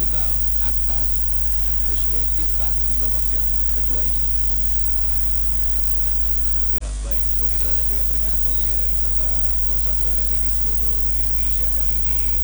tunggal atas Uzbekistan di babak yang kedua ini, Tomo. Ya, baik. Bung Indra dan juga pendengar Pro 3 RRI serta Pro 1 RRI di seluruh Indonesia kali ini